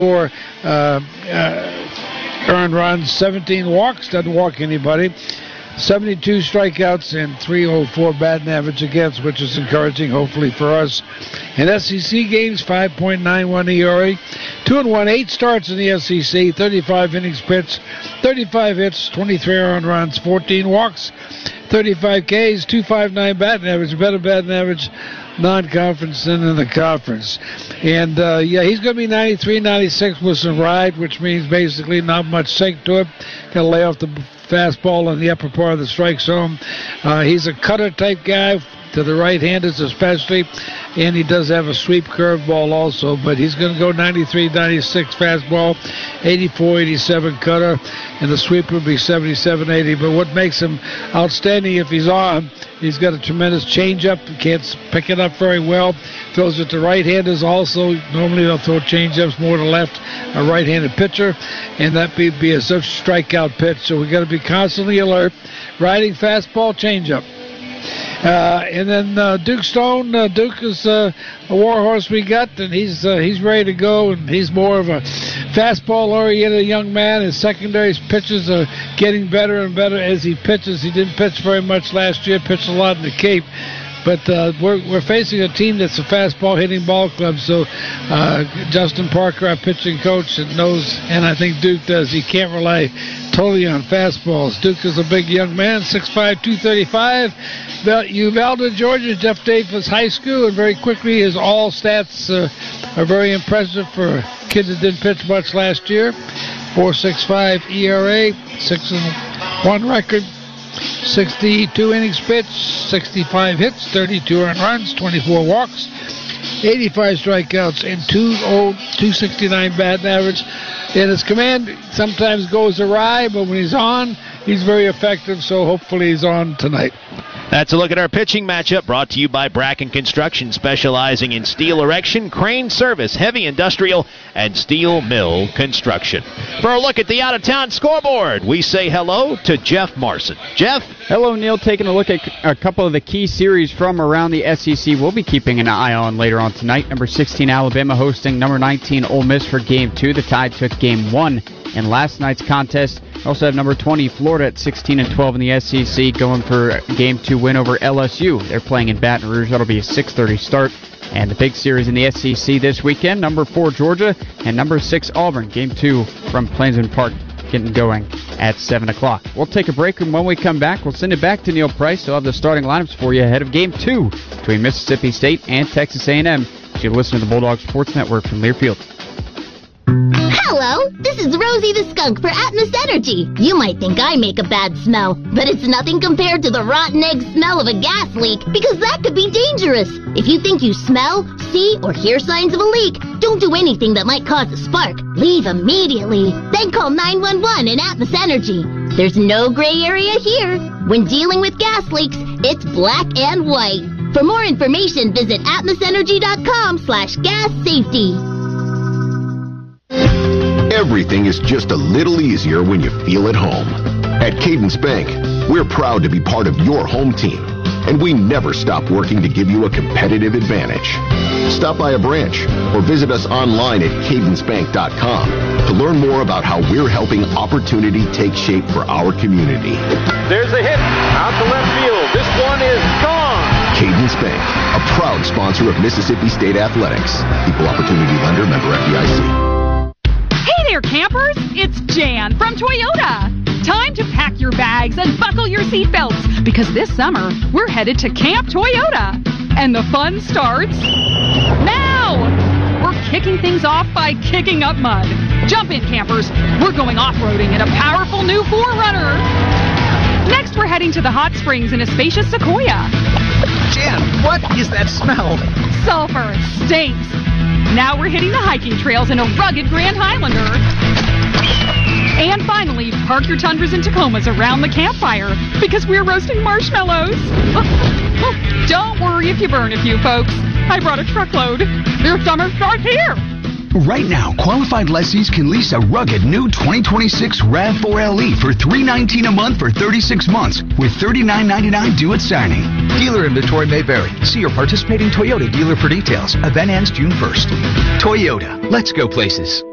4 earned runs, 17 walks, doesn't walk anybody. 72 strikeouts and 304 batting average against, which is encouraging, hopefully, for us. In SEC games, 5.91 ERA, 2-1, 8 starts in the SEC, 35 innings pitched, 35 hits, 23 earned runs, 14 walks, 35 Ks, 2.59 batting average, better batting average non-conference than in the conference. And, he's going to be 93, 96 with some ride, which means basically not much sink to it. Got to lay off the fastball in the upper part of the strike zone. He's a cutter-type guy, to the right-handers especially, and he does have a sweep curveball also, but he's going to go 93, 96 fastball, 84, 87 cutter, and the sweeper would be 77, 80. But what makes him outstanding if he's on, he's got a tremendous changeup. He can't pick it up very well. Throws it to right-handers also. Normally they'll throw changeups more to left, a right-handed pitcher, and that would be a strikeout pitch. So we got to be constantly alert. Riding fastball, changeup. And then Duke Stone. Duke is a warhorse we got, and he's ready to go, and he's more of a fastball-oriented young man. His secondary pitches are getting better and better as he pitches. He didn't pitch very much last year, pitched a lot in the Cape. But we're facing a team that's a fastball-hitting ball club, so Justin Parker, our pitching coach, knows, and I think Duke does, he can't rely totally on fastballs. Duke is a big young man, 6'5", 235. Uvalde, Georgia, Jeff Davis High School, and very quickly his all stats are very impressive for a kid that didn't pitch much last year. 4.65 ERA, 6-1 record, 62 innings pitched, 65 hits, 32 earned runs, 24 walks, 85 strikeouts, and 269 batting average. And his command sometimes goes awry, but when he's on, he's very effective, so hopefully he's on tonight. That's a look at our pitching matchup, brought to you by Bracken Construction, specializing in steel erection, crane service, heavy industrial, and steel mill construction. For a look at the out-of-town scoreboard, we say hello to Jeff Marson. Jeff? Hello, Neil. Taking a look at a couple of the key series from around the SEC we'll be keeping an eye on later on tonight. Number 16, Alabama hosting number 19, Ole Miss for Game 2. The Tide took Game 1 in last night's contest. We also have number 20, Florida at 16-12 in the SEC, going for Game 2 win over LSU. They're playing in Baton Rouge. That'll be a 6:30 start. And the big series in the SEC this weekend, number 4, Georgia, and number 6, Auburn. Game 2 from Plainsman Park getting going at 7 o'clock. We'll take a break, and when we come back, we'll send it back to Neil Price. He'll have the starting lineups for you ahead of Game 2 between Mississippi State and Texas A&M. You listen to the Bulldog Sports Network from Learfield. Hello, this is Rosie the Skunk for Atmos Energy. You might think I make a bad smell, but it's nothing compared to the rotten egg smell of a gas leak, because that could be dangerous. If you think you smell, see, or hear signs of a leak, don't do anything that might cause a spark. Leave immediately. Then call 911 and Atmos Energy. There's no gray area here. When dealing with gas leaks, it's black and white. For more information, visit atmosenergy.com/gas safety. Everything is just a little easier when you feel at home. At Cadence Bank, we're proud to be part of your home team, and we never stop working to give you a competitive advantage. Stop by a branch or visit us online at cadencebank.com to learn more about how we're helping opportunity take shape for our community. There's a hit out to left field. This one is gone. Cadence Bank, a proud sponsor of Mississippi State Athletics. Equal opportunity lender, member FDIC. Hey there, campers! It's Jan from Toyota. Time to pack your bags and buckle your seatbelts, because this summer we're headed to Camp Toyota. And the fun starts now! We're kicking things off by kicking up mud. Jump in, campers. We're going off-roading in a powerful new 4Runner. Next, we're heading to the hot springs in a spacious Sequoia. Jan, what is that smell? Sulfur. Stinks. Now we're hitting the hiking trails in a rugged Grand Highlander. And finally, park your Tundras and Tacomas around the campfire, because we're roasting marshmallows. Don't worry if you burn a few, folks. I brought a truckload. Their summer starts here. Right now, qualified lessees can lease a rugged new 2026 RAV4 LE for $319 a month for 36 months, with $39.99 due at signing. Dealer inventory may vary. See your participating Toyota dealer for details. Event ends June 1st. Toyota. Let's go places.